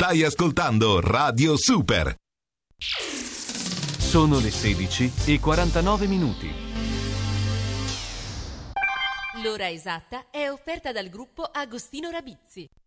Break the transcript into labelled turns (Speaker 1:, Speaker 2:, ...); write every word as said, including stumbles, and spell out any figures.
Speaker 1: Stai ascoltando Radio Super.
Speaker 2: Sono le sedici e quarantanove minuti.
Speaker 3: L'ora esatta è offerta dal gruppo Agostino Rabizzi.